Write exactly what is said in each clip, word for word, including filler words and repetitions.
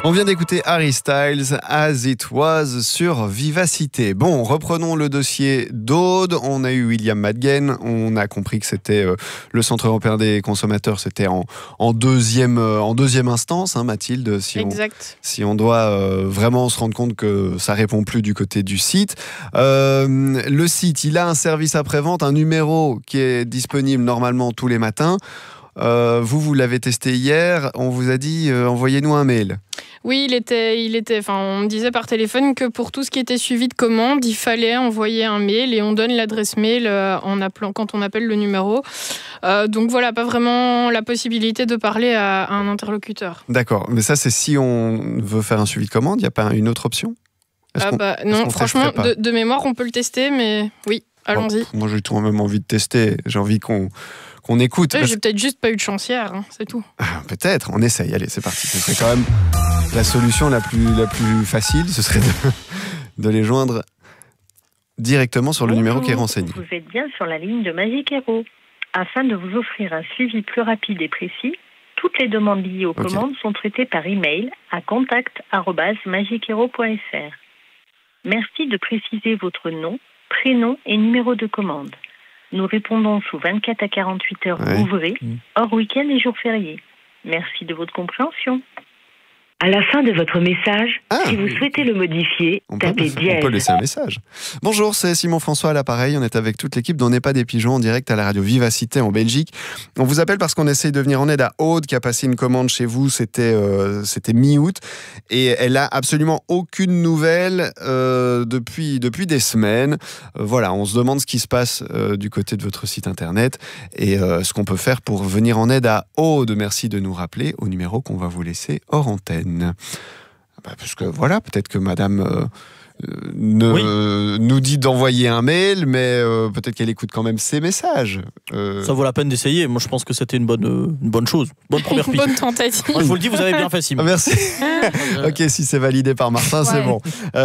On vient d'écouter Harry Styles, As It Was sur Vivacité. Bon, reprenons le dossier d'Aude. On a eu William Madgen. On a compris que c'était euh, le Centre européen des consommateurs. C'était en, en, deuxième, euh, en deuxième instance, hein, Mathilde. Si exact. On, si on doit euh, vraiment se rendre compte que ça répond plus du côté du site. Euh, le site, il a un service après-vente, un numéro qui est disponible normalement tous les matins. Euh, vous, vous l'avez testé hier. On vous a dit euh, envoyez-nous un mail. Oui, il était, il était, enfin, on me disait par téléphone que pour tout ce qui était suivi de commande, il fallait envoyer un mail et on donne l'adresse mail en appelant, quand on appelle le numéro. Euh, donc voilà, pas vraiment la possibilité de parler à, à un interlocuteur. D'accord, mais ça c'est si on veut faire un suivi de commande, il n'y a pas une autre option ? Ah bah, Non, franchement, de, de mémoire, on peut le tester, mais oui, allons-y. Bon, moi j'ai tout même envie de tester, j'ai envie qu'on... qu'on écoute. Oui, parce... J'ai peut-être juste pas eu de chance hier, hein, c'est tout. Ah, peut-être, on essaye, allez, c'est parti. Ce serait quand même la solution la plus, la plus facile, ce serait de, de les joindre directement sur le Bonjour, numéro qui est renseigné. Vous êtes bien sur la ligne de Magic Hero. Afin de vous offrir un suivi plus rapide et précis, toutes les demandes liées aux okay. commandes sont traitées par email à contact arobase magic hero point f r. Merci de préciser votre nom, prénom et numéro de commande. Nous répondons sous vingt-quatre à quarante-huit heures ouais. ouvrées, hors week-end et jours fériés. Merci de votre compréhension. À la fin de votre message, ah, si vous souhaitez le modifier, on tapez peut, dièse. On peut laisser un message. Bonjour, c'est Simon François à l'appareil. On est avec toute l'équipe d'On n'est pas des pigeons en direct à la radio Vivacité en Belgique. On vous appelle parce qu'on essaye de venir en aide à Aude qui a passé une commande chez vous. C'était, euh, c'était mi-août et elle a absolument aucune nouvelle euh, depuis, depuis des semaines. Euh, voilà, on se demande ce qui se passe euh, du côté de votre site internet et euh, ce qu'on peut faire pour venir en aide à Aude. Merci de nous rappeler au numéro qu'on va vous laisser hors antenne. Bah parce que voilà, peut-être que madame euh, ne, oui. euh, nous dit d'envoyer un mail, mais euh, peut-être qu'elle écoute quand même ses messages. Euh... Ça vaut la peine d'essayer. Moi, je pense que c'était une bonne, euh, une bonne chose. Bonne première piste. Bonne tentative. Moi, je vous le dis, vous avez bien fait, Simon. Merci. Ok, si c'est validé par Martin, ouais. c'est bon.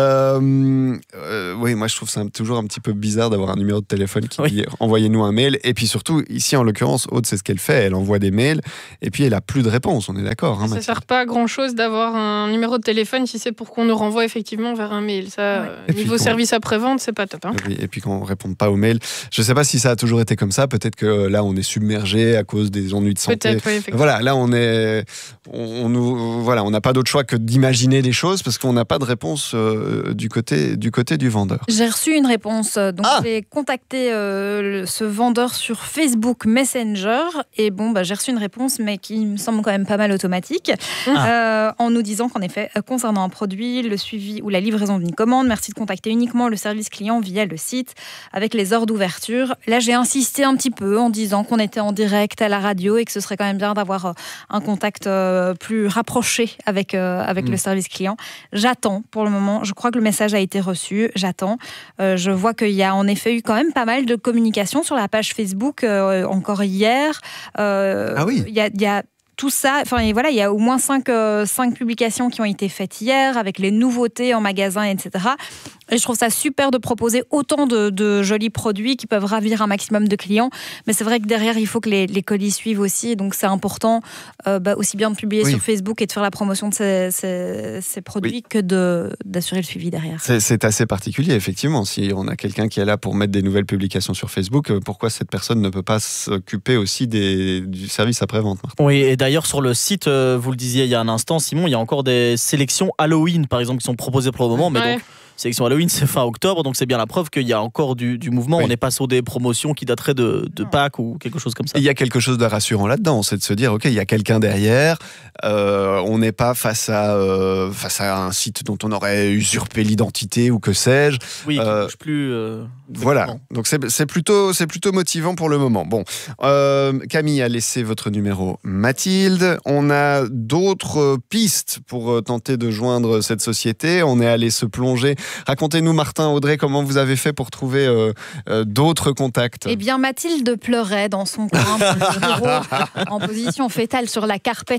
Euh, euh, oui, moi, je trouve ça toujours un petit peu bizarre d'avoir un numéro de téléphone qui oui. dit envoyez-nous un mail. Et puis surtout, ici, en l'occurrence, Aude, c'est ce qu'elle fait. Elle envoie des mails et puis elle a plus de réponse. On est d'accord. Hein, ça ne sert pas à grand-chose d'avoir un numéro de téléphone si c'est pour qu'on nous renvoie effectivement vers un mail. Ça, ouais. euh, niveau puis, service après-vente, c'est pas top. Hein. Et, puis, et puis qu'on ne réponde pas aux mails. Je ne sais pas si ça a toujours été comme ça. Peut-être que là, on est submergé à cause des ennuis de santé. Peut-être, oui, voilà, là, on est, on, on nous, voilà, on n'a pas d'autre choix que d'imaginer des choses parce qu'on n'a pas de réponse euh, du côté, du côté du vendeur. J'ai reçu une réponse. Donc, ah j'ai contacté euh, le, ce vendeur sur Facebook Messenger et bon, bah, j'ai reçu une réponse, mais qui me semble quand même pas mal automatique, ah. euh, en nous disant qu'en effet, concernant un produit, le suivi ou la livraison d'une commande, merci de contacter uniquement le service client via le site avec les heures d'ouverture. Là, j'ai insisté un petit peu en disant qu'on était en direct à la radio et que ce serait quand même bien d'avoir un contact euh, plus rapproché avec, euh, avec mmh. le service client. J'attends pour le moment. Je crois que le message a été reçu. J'attends. Euh, je vois qu'il y a en effet eu quand même pas mal de communication sur la page Facebook euh, encore hier. Euh, ah oui. Il y a, il y a tout ça, enfin voilà, il y a au moins cinq, euh, cinq publications qui ont été faites hier avec les nouveautés en magasin, et cetera. Et je trouve ça super de proposer autant de, de jolis produits qui peuvent ravir un maximum de clients. Mais c'est vrai que derrière, il faut que les, les colis suivent aussi. Donc c'est important euh, bah, aussi bien de publier oui. sur Facebook et de faire la promotion de ces, ces, ces produits oui. que de, d'assurer le suivi derrière. C'est, c'est assez particulier, effectivement. Si on a quelqu'un qui est là pour mettre des nouvelles publications sur Facebook, pourquoi cette personne ne peut pas s'occuper aussi des, du service après-vente, Martin ? Oui, et d'ailleurs, sur le site, vous le disiez il y a un instant, Simon, il y a encore des sélections Halloween, par exemple, qui sont proposées pour le moment. Mais ouais. donc, sélection Halloween, c'est fin octobre, donc c'est bien la preuve qu'il y a encore du, du mouvement. Oui. On n'est pas sur des promotions qui dateraient de, de Pâques ou quelque chose comme ça. Il y a quelque chose de rassurant là-dedans, c'est de se dire, ok, il y a quelqu'un derrière, euh, on n'est pas face à, euh, face à un site dont on aurait usurpé l'identité ou que sais-je. Oui, qui ne bouge plus. Euh, voilà, donc c'est, c'est, plutôt, c'est plutôt motivant pour le moment. Bon, euh, Camille a laissé votre numéro, Mathilde. On a d'autres pistes pour tenter de joindre cette société. On est allé se plonger. Racontez-nous, Martin, Audrey, comment vous avez fait pour trouver euh, euh, d'autres contacts ? Eh bien, Mathilde pleurait dans son coin, dans le bureau, en position fétale sur la carpette déjà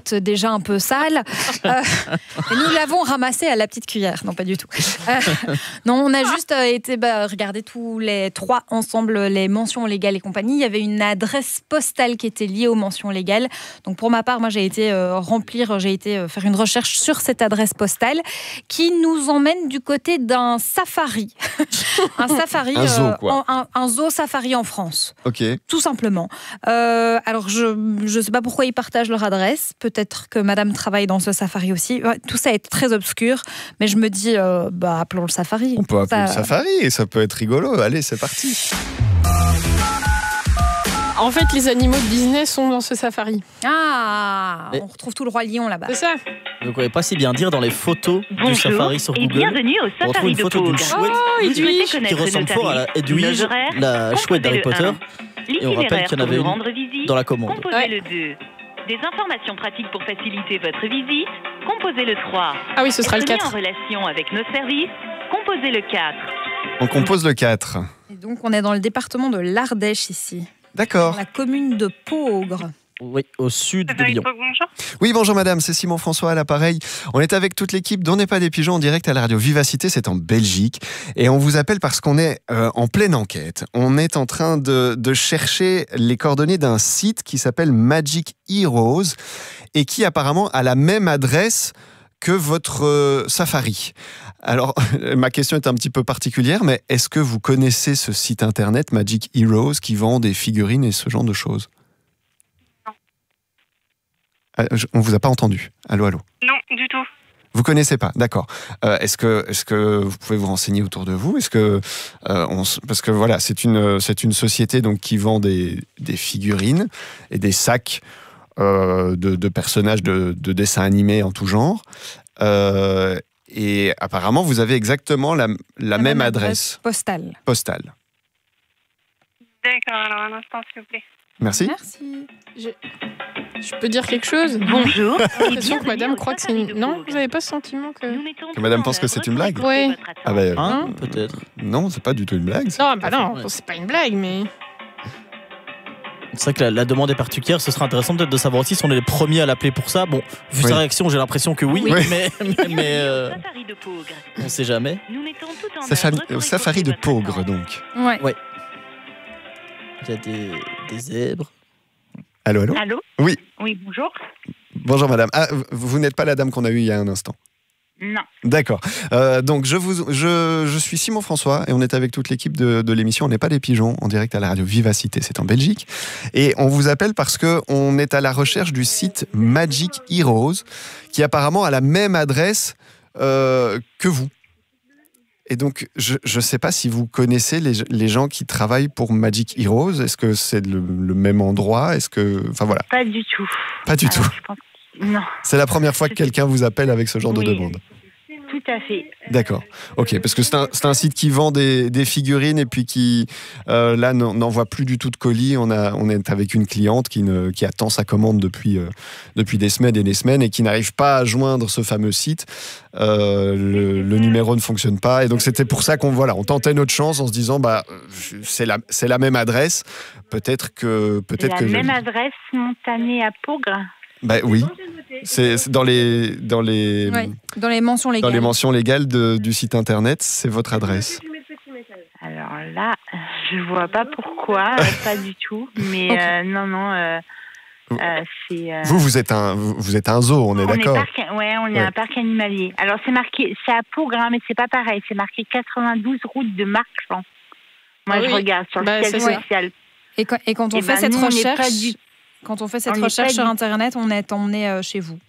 déjà un peu sale. Euh, et nous l'avons ramassé à la petite cuillère. Non, pas du tout. Euh, non, on a juste euh, été bah, regarder tous les trois ensemble les mentions légales et compagnie. Il y avait une adresse postale qui était liée aux mentions légales. Donc pour ma part, moi j'ai été euh, remplir, j'ai été euh, faire une recherche sur cette adresse postale qui nous emmène du côté d'un safari. un safari, un zoo, quoi. Euh, un, un zoo safari en France. Ok. Tout simplement. Euh, alors je ne sais pas pourquoi ils partagent leur adresse. Peut-être que madame travaille dans ce safari aussi. Tout ça est très obscur, mais je me dis, euh, bah, appelons le safari. On peut appeler ça... le safari et ça peut être rigolo. Allez, c'est parti. En fait, les animaux de Disney sont dans ce safari. Ah, Et... on retrouve tout le roi lion là-bas. C'est ça. Vous ne pouvez pas si bien dire dans les photos Bonjour du safari sur et Google. bienvenue au On retrouve safari une de photo d'une Pau. chouette Oh, Vous souhaitez Edwige, qui connaître ressemble nos fort à la tarifs, Edwige, nos horaires, la chouette d'Harry composez le Potter. un. Et on rappelle qu'il y en L'itinéraire avait pour nous une rendre visite, dans la commande. composez Ouais. le deux. Des informations pratiques pour faciliter votre visite, composez le trois. Ah oui, ce sera le Être mis en quatre. relation avec nos services, composez le quatre. On compose le quatre. Et donc on est dans le département de l'Ardèche ici, D'accord. dans la commune de Peaugres. Oui, au sud de Safari Lyon. de Pau, bonjour. Oui, bonjour madame, c'est Simon François à l'appareil. On est avec toute l'équipe d'On n'est pas des pigeons en direct à la radio Vivacité, c'est en Belgique. Et on vous appelle parce qu'on est euh, en pleine enquête. On est en train de, de chercher les coordonnées d'un site qui s'appelle Magic Heroes et qui apparemment a la même adresse que votre euh, safari. Alors, ma question est un petit peu particulière, mais est-ce que vous connaissez ce site internet Magic Heroes qui vend des figurines et ce genre de choses ? Ah, je- On vous a pas entendu. Allô, allô. Non, du tout. Vous connaissez pas, d'accord. Euh, est-ce que, est-ce que vous pouvez vous renseigner autour de vous ? Est-ce que, euh, on s- parce que voilà, c'est une, c'est une société donc qui vend des, des figurines et des sacs euh, de, de personnages de, de dessins animés en tout genre. Euh, et apparemment, vous avez exactement la, la, même, adresse, postale. postale. D'accord, alors un instant, s'il vous plaît. Merci. Merci. Je peux dire quelque chose? Bonjour. J'ai l'impression que madame croit que c'est une... Non, vous n'avez pas ce sentiment que... Que madame pense que c'est une blague? Oui. Ah ben, Hein, Hein peut-être. non, c'est pas du tout une blague. ça. Non, bah non, Ouais. c'est pas une blague, mais... C'est vrai que la, la demande est particulière. Ce serait intéressant peut-être de savoir aussi si on est les premiers à l'appeler pour ça. Bon, vu Oui. sa réaction, j'ai l'impression que oui, Oui. mais, mais, mais, euh, Safari de Peaugres. on sait jamais. Nous mettons tout en Safari, œuvre pour safari de écourter votre Peaugres, attente. donc. Ouais. Il y a des, des zèbres. Allô, allô. Allô? Oui. Oui, bonjour. Bonjour madame. Ah, vous n'êtes pas la dame qu'on a eue il y a un instant. Non. D'accord. Euh, donc je, vous, je, je suis Simon François et on est avec toute l'équipe de, de l'émission On n'est pas des pigeons en direct à la radio Vivacité, c'est en Belgique. Et on vous appelle parce qu'on est à la recherche du site Magic Heroes qui apparemment a la même adresse euh, que vous. Et donc je ne sais pas si vous connaissez les, les gens qui travaillent pour Magic Heroes. Est-ce que c'est le, le même endroit? Est-ce que... Enfin voilà, Pas du tout. pas du Alors, tout. je pense... Non, C'est la première fois que quelqu'un vous appelle avec ce genre Oui. de demande. tout à fait. D'accord. Ok, parce que c'est un, c'est un site qui vend des, des figurines et puis qui, euh, là, n'en- n'envoie plus du tout de colis. On, a, on est avec une cliente qui, ne, qui attend sa commande depuis, euh, depuis des semaines et des semaines et qui n'arrive pas à joindre ce fameux site. Euh, le, le numéro ne fonctionne pas. Et donc, c'était pour ça qu'on voilà, on tentait notre chance en se disant, bah, c'est la, c'est la même adresse. Peut-être que... Peut-être La que même je- adresse montanée à Peaugres. Bah oui. C'est c'est dans les, dans les, Ouais. Dans les mentions dans légales. les mentions légales de- du site internet, c'est votre adresse. Alors là, je vois pas pourquoi, euh, pas du tout. Mais Ok. euh, non, non, euh, euh, c'est. euh, Vous, vous êtes un, vous vous êtes un zoo, on est on d'accord. parc, ouais, on est Ouais. un parc animalier. Alors c'est marqué, c'est à Peaugres, hein, mais c'est pas pareil. C'est marqué quatre-vingt-douze route de Marchand. Moi, Ah je oui. regarde sur le Bah, siège c'est ça. social. Et quand, et quand on Eh fait ben, cette nous, on n'est recherche, pas du- quand on fait cette on n'est recherche pas sur du- Internet, on est emmené euh, chez vous.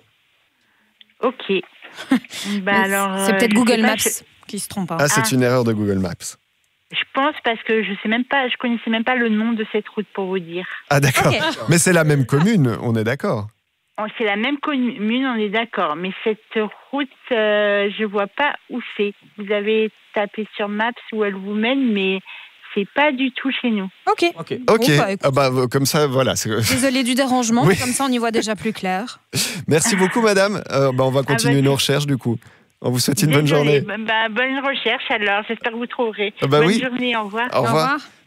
Ok. bah, Mais alors, c'est euh, peut-être je Google sais pas, Maps je- qui se trompe. hein. Ah, c'est Ah. une erreur de Google Maps. Je pense parce que je sais même pas, je connaissais même pas le nom de cette route pour vous dire. Ah, d'accord. Ok. Mais c'est la même commune, on est d'accord. Oh, c'est la même commune, on est d'accord, mais cette route, euh, je vois pas où c'est. Vous avez tapé sur Maps où elle vous mène, mais c'est pas du tout chez nous. Ok. Ok. Ok. Bon, bah, écoute. Ah bah, comme ça, voilà. c'est- Désolée du dérangement, Oui. comme ça on y voit déjà plus clair. Merci beaucoup, madame. Euh, bah, on va continuer bah, nos recherches, du coup. On vous souhaite une bonne Désolée. journée. Bah, bonne recherche alors, j'espère que vous trouverez. Ah bah bonne oui. journée, au revoir. Au revoir.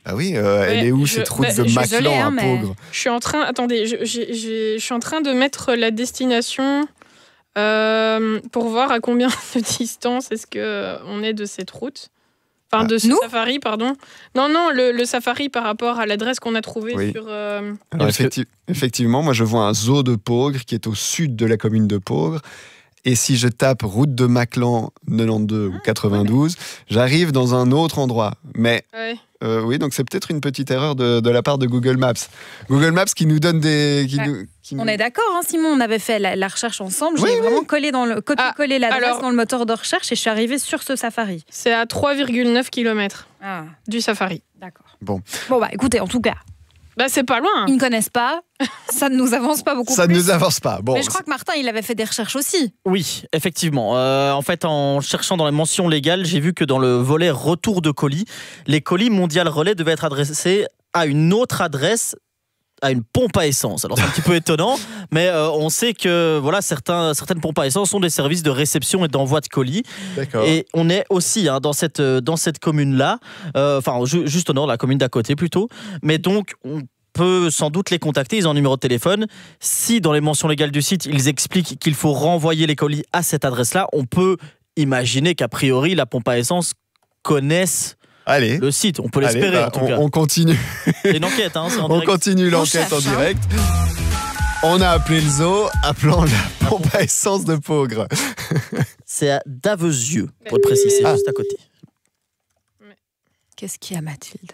Ah oui, euh, elle est où je, cette route bah, de Maclan à hein, Peaugres? Je suis en train, attendez, je, je, je, je suis en train de mettre la destination euh, pour voir à combien de distance est-ce qu'on est de cette route. Enfin, ah. de ce Nous safari, pardon. Non, non, le, le safari par rapport à l'adresse qu'on a trouvée oui. sur... Euh... Alors, effecti- effectivement, moi je vois un zoo de Peaugres qui est au sud de la commune de Peaugres. Et si je tape route de Maclan quatre-vingt-douze ou quatre-vingt-douze, j'arrive dans un autre endroit. Mais ouais. euh, oui, donc c'est peut-être une petite erreur de, de la part de Google Maps. Google Maps qui nous donne des... Qui ouais. nous, qui on nous... est d'accord, hein, Simon, on avait fait la, la recherche ensemble. Oui, J'ai oui. vraiment collé dans le, copié-collé ah, l'adresse alors, dans le moteur de recherche et je suis arrivée sur ce safari. C'est à trois virgule neuf kilomètres ah. du safari. D'accord. Bon. Bon, bah écoutez, en tout cas... Bah, c'est pas loin. Ils ne connaissent pas. Ça ne nous avance pas beaucoup ça plus. Ça ne nous avance pas. Bon, mais je crois que Martin, il avait fait des recherches aussi. Oui, effectivement. Euh, en fait, en cherchant dans les mentions légales, j'ai vu que dans le volet retour de colis, les colis Mondial Relais devaient être adressés à une autre adresse, à une pompe à essence. Alors c'est un petit peu étonnant, mais euh, on sait que voilà, certains, certaines pompes à essence ont des services de réception et d'envoi de colis. D'accord. Et on est aussi hein, dans cette, dans cette commune-là, euh, enfin ju- juste au nord de la commune d'à côté plutôt. Mais donc, on peut sans doute les contacter, ils ont un numéro de téléphone. Si dans les mentions légales du site, ils expliquent qu'il faut renvoyer les colis à cette adresse-là, on peut imaginer qu'a priori, la pompe à essence connaisse Allez. le site, on peut l'espérer. Allez, bah, en tout on, cas. on continue. C'est une enquête, hein, c'est en on continue l'enquête en direct. On a appelé le zoo, appelant la pompe à essence de Peaugres. C'est à Davesieux, pour être précis, c'est ah. juste à côté. Qu'est-ce qu'il y a, Mathilde?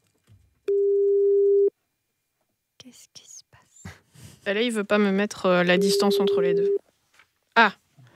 Qu'est-ce qui se passe? Là, il veut pas me mettre euh, la distance entre les deux. Ah,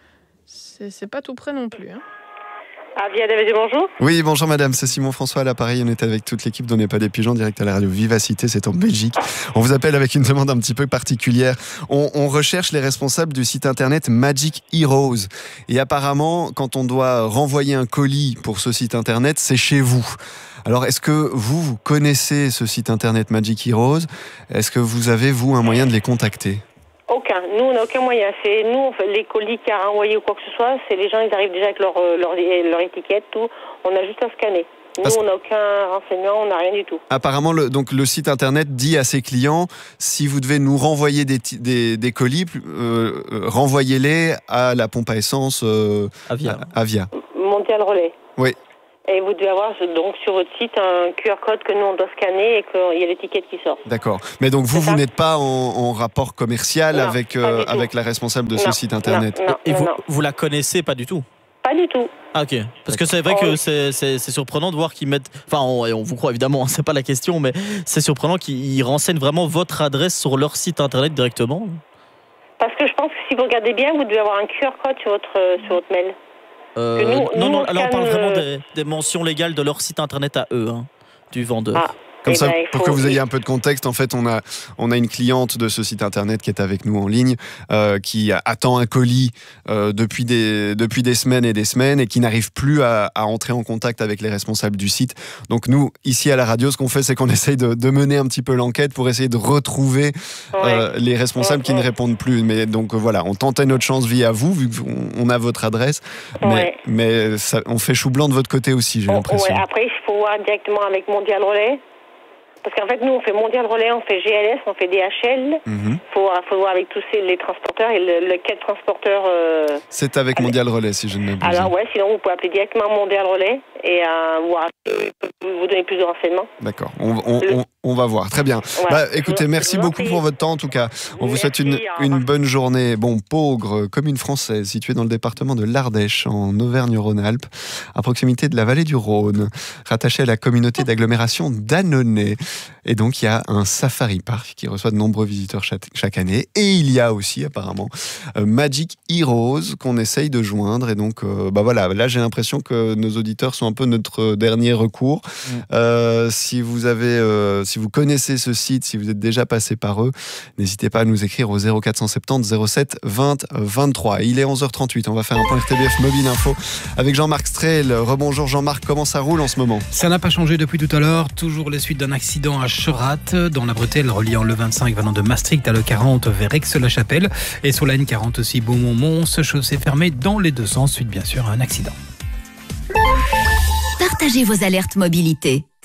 c'est, c'est pas tout près non plus, hein. Ah, bien, David, bonjour. Oui, bonjour madame, c'est Simon François à l'appareil. On est avec toute l'équipe d'On n'est pas des pigeons, direct à la radio Vivacité, c'est en Belgique. On vous appelle avec une demande un petit peu particulière. On, on recherche les responsables du site internet Magic Heroes. Et apparemment, quand on doit renvoyer un colis pour ce site internet, c'est chez vous. Alors, est-ce que vous, vous connaissez ce site internet Magic Heroes? Est-ce que vous avez, vous, un moyen de les contacter? Aucun. Nous, on n'a aucun moyen. C'est nous, on fait les colis qu'il y a à renvoyer ou quoi que ce soit. C'est les gens, ils arrivent déjà avec leur, leur, leur étiquette, tout. On a juste à scanner. Nous, Parce... on n'a aucun renseignement, on n'a rien du tout. Apparemment, le, donc, le site internet dit à ses clients, si vous devez nous renvoyer des, des, des colis, euh, renvoyez-les à la pompe à essence euh, Avia. Avia. Mondial Relais. Oui. Et vous devez avoir donc sur votre site un Q R code que nous on doit scanner et qu'il y a l'étiquette qui sort. D'accord. Mais donc vous, vous n'êtes pas en, en rapport commercial non, avec, euh, avec la responsable de non, ce site internet? non, non, Et non, vous, non. vous la connaissez pas du tout? Pas du tout. Ah, ok. Parce que c'est vrai que c'est, c'est, c'est surprenant de voir qu'ils mettent... Enfin, on, on vous croit évidemment, c'est pas la question, mais c'est surprenant qu'ils renseignent vraiment votre adresse sur leur site internet directement. Parce que je pense que si vous regardez bien, vous devez avoir un Q R code sur votre, euh, sur votre mail. Euh, nous, non, nous, non, on alors on parle vraiment euh... des, des mentions légales de leur site internet à eux, hein, du vendeur. Ah. Comme eh ça, ben, pour que vous ayez un peu de contexte, en fait, on a, on a une cliente de ce site internet qui est avec nous en ligne, euh, qui attend un colis euh, depuis, des, depuis des semaines et des semaines et qui n'arrive plus à, à entrer en contact avec les responsables du site. Donc nous, ici à la radio, ce qu'on fait, c'est qu'on essaye de, de mener un petit peu l'enquête pour essayer de retrouver ouais. euh, les responsables ouais, qui ouais. ne répondent plus. Mais donc voilà, on tentait notre chance via vous, vu qu'on a votre adresse, mais, ouais. mais ça, on fait chou blanc de votre côté aussi, j'ai oh, l'impression. Ouais. Après, il faut voir directement avec Mondial Relais. Parce qu'en fait, nous, on fait Mondial Relais, on fait G L S, on fait D H L. Il mm-hmm. faut, faut voir avec tous ces, les transporteurs et le, lequel transporteur... Euh, c'est avec Mondial Relais, si je ne m'abuse. Alors, ouais, sinon, vous pouvez appeler directement Mondial Relais et euh, voir, vous donner plus de renseignements. D'accord, on, on, on, on va voir. Très bien. Ouais. Bah, écoutez, merci beaucoup pour votre temps, en tout cas. On merci, vous souhaite une, une bonne journée. Bon, Peaugres, commune française, située dans le département de l'Ardèche, en Auvergne-Rhône-Alpes, à proximité de la vallée du Rhône, rattachée à la communauté d'agglomération d'Annonay. Et donc, il y a un safari park qui reçoit de nombreux visiteurs chaque, chaque année. Et il y a aussi, apparemment, euh, Magic Heroes qu'on essaye de joindre. Et donc, euh, bah voilà, là, j'ai l'impression que nos auditeurs sont un peu notre dernier recours. Mmh. Euh, si vous avez, euh, si vous connaissez ce site, si vous êtes déjà passé par eux, n'hésitez pas à nous écrire au zéro quatre cent soixante-dix zéro sept vingt vingt-trois. Il est onze heures trente-huit. On va faire un point R T B F Mobile Info avec Jean-Marc Strel. Rebonjour Jean-Marc, comment ça roule en ce moment? Ça n'a pas changé depuis tout à l'heure. Toujours les suites d'un accident à Cherat, dans la bretelle reliant le vingt-cinq venant de Maastricht à le quarante vers Aix-la-Chapelle. Et sur la N quarante aussi, Beaumont-Mons, chaussée fermée dans les deux sens, suite bien sûr à un accident. Partagez vos alertes mobilité.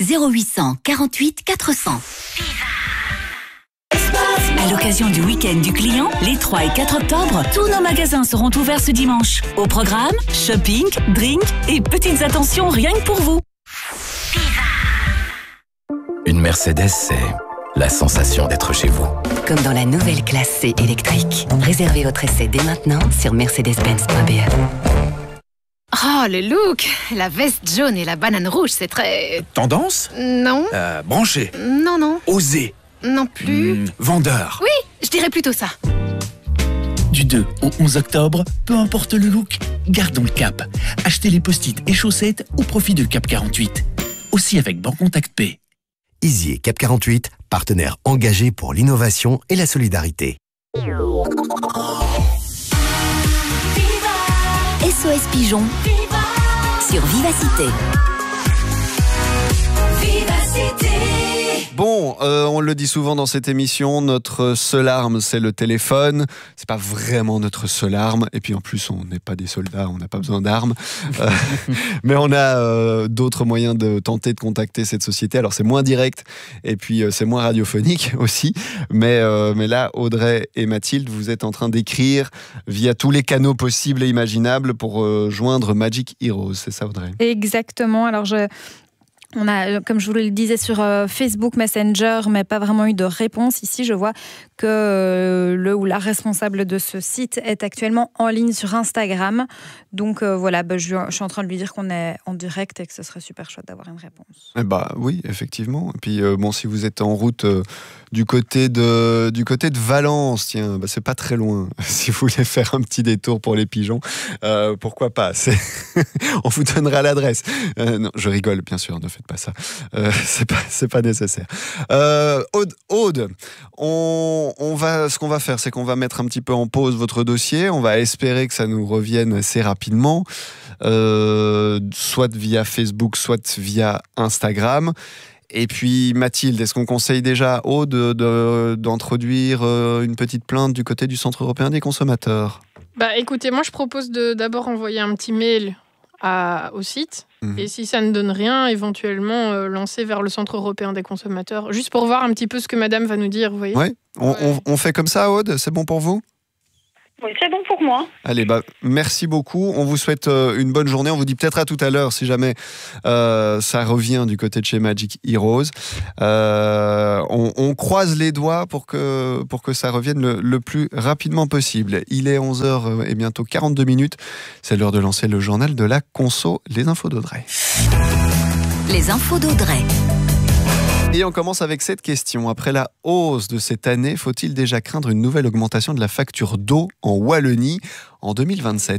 zéro huit cents quarante-huit quatre cents. À l'occasion du week-end du client, les trois et quatre octobre, tous nos magasins seront ouverts ce dimanche. Au programme, shopping, drink et petites attentions rien que pour vous. Une Mercedes, c'est la sensation d'être chez vous. Comme dans la nouvelle classe C électrique. Réservez votre essai dès maintenant sur mercedes benz point b e. Oh, le look! La veste jaune et la banane rouge, c'est très... Tendance? Non. Euh, branché? Non, non. Osé? Non plus. Mmh, vendeur? Oui, je dirais plutôt ça. Du deux au onze octobre, peu importe le look, gardons le cap. Achetez les post-it et chaussettes au profit de Cap quarante-huit. Aussi avec Bancontact Pay. Easy et Cap quarante-huit, partenaires engagés pour l'innovation et la solidarité. S O S Pigeon sur Vivacité. Vivacité. Bon, euh, on le dit souvent dans cette émission, notre seule arme, c'est le téléphone. C'est pas vraiment notre seule arme. Et puis en plus, on n'est pas des soldats, on n'a pas besoin d'armes. Euh, mais on a euh, d'autres moyens de tenter de contacter cette société. Alors c'est moins direct et puis euh, c'est moins radiophonique aussi. Mais, euh, mais là, Audrey et Mathilde, vous êtes en train d'écrire via tous les canaux possibles et imaginables pour euh, joindre Magic Heroes. C'est ça, Audrey? Exactement. Alors je... On a, comme je vous le disais, sur Facebook Messenger, mais pas vraiment eu de réponse. Ici, je vois que le ou la responsable de ce site est actuellement en ligne sur Instagram. Donc euh, voilà, bah, je, je suis en train de lui dire qu'on est en direct et que ce serait super chouette d'avoir une réponse. Eh bah oui, effectivement. Et puis euh, bon, si vous êtes en route euh, du côté de du côté de Valence, tiens, bah, c'est pas très loin. Si vous voulez faire un petit détour pour les pigeons, euh, pourquoi pas? C'est on vous donnera l'adresse. Euh, non, je rigole, bien sûr. Ne faites pas ça. Euh, c'est pas c'est pas nécessaire. Euh, Aude, Aude, on on va ce qu'on va faire, c'est qu'on va mettre un petit peu en pause votre dossier. On va espérer que ça nous revienne assez rapidement, euh, soit via Facebook, soit via Instagram. Et puis Mathilde, est-ce qu'on conseille déjà à Aude de, de, d'introduire une petite plainte du côté du Centre européen des consommateurs? Bah écoutez, moi je propose de d'abord envoyer un petit mail à, au site. Mmh. Et si ça ne donne rien, éventuellement euh, lancer vers le Centre européen des consommateurs, juste pour voir un petit peu ce que madame va nous dire, vous voyez. Oui, on, ouais. on, on fait comme ça, Aude, c'est bon pour vous? Oui, c'est bon pour moi. Allez, bah, merci beaucoup. On vous souhaite euh, une bonne journée. On vous dit peut-être à tout à l'heure si jamais euh, ça revient du côté de chez Magic Heroes. Euh, on, on croise les doigts pour que, pour que ça revienne le, le plus rapidement possible. Il est onze heures et bientôt quarante-deux minutes. C'est l'heure de lancer le journal de la conso, les infos d'Audrey. Les infos d'Audrey. Et on commence avec cette question. Après la hausse de cette année, faut-il déjà craindre une nouvelle augmentation de la facture d'eau en Wallonie en deux mille vingt-sept?